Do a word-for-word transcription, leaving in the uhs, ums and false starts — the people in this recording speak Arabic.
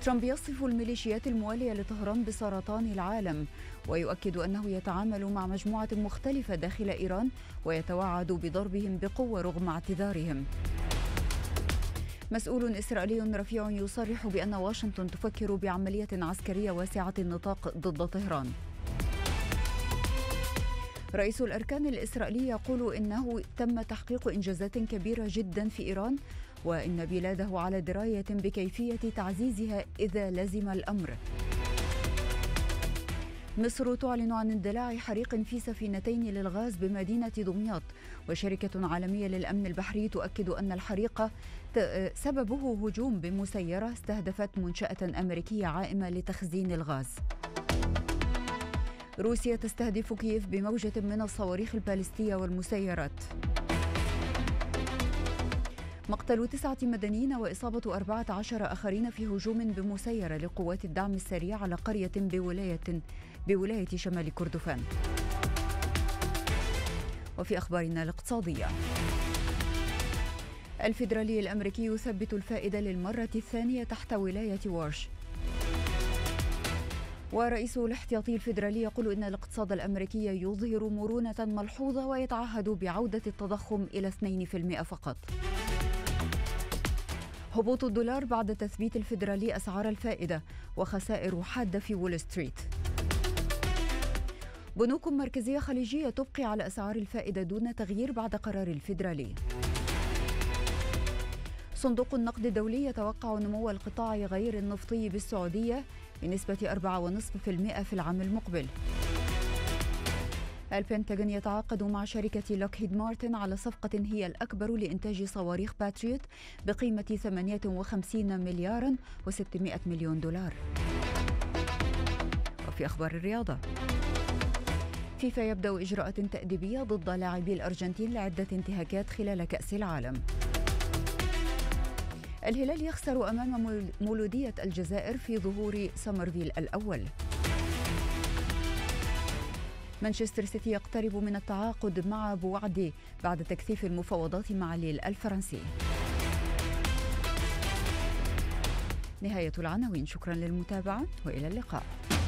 ترامب يصف الميليشيات الموالية لطهران بسرطان العالم، ويؤكد أنه يتعامل مع مجموعة مختلفة داخل إيران ويتوعد بضربهم بقوة رغم اعتذارهم. مسؤول إسرائيلي رفيع يصرح بأن واشنطن تفكر بعملية عسكرية واسعة النطاق ضد طهران. رئيس الأركان الإسرائيلي يقول إنه تم تحقيق إنجازات كبيرة جدا في إيران، وإن بلاده على دراية بكيفية تعزيزها إذا لزم الأمر. مصر تعلن عن اندلاع حريق في سفينتين للغاز بمدينة دمياط، وشركة عالمية للأمن البحري تؤكد أن الحريق سببه هجوم بمسيرة استهدفت منشأة أمريكية عائمة لتخزين الغاز. روسيا تستهدف كييف بموجة من الصواريخ البالستية والمسيرات. مقتل تسعة مدنيين وإصابة أربعة عشر آخرين في هجوم بمسيرة لقوات الدعم السريع على قرية بولاية بولاية شمال كردفان. وفي أخبارنا الاقتصادية، الفيدرالي الأمريكي يثبت الفائدة للمرة الثانية تحت ولاية وارش. ورئيس الاحتياطي الفيدرالي يقول إن الاقتصاد الأمريكي يظهر مرونة ملحوظة ويتعهد بعودة التضخم إلى اثنين بالمئة فقط. هبوط الدولار بعد تثبيت الفيدرالي أسعار الفائدة، وخسائر حادة في وول ستريت. بنوك مركزية خليجية تبقي على أسعار الفائدة دون تغيير بعد قرار الفيدرالي. صندوق النقد الدولي يتوقع نمو القطاع غير النفطي بالسعودية بنسبة أربعة فاصلة خمسة بالمئة في العام المقبل. البنتاغون يتعاقد مع شركة لوكهيد مارتن على صفقة هي الأكبر لإنتاج صواريخ باتريوت بقيمة ثمانية وخمسين مليارا وستمائة مليون دولار. وفي أخبار الرياضة، فيفا يبدأ إجراءات تأديبية ضد لاعبي الأرجنتين لعدة انتهاكات خلال كأس العالم. الهلال يخسر أمام مولودية الجزائر في ظهور سمرفيل الأول. مانشستر سيتي يقترب من التعاقد مع بوعدي بعد تكثيف المفاوضات مع ليل الفرنسي. نهاية العناوين، شكرا للمتابعة وإلى اللقاء.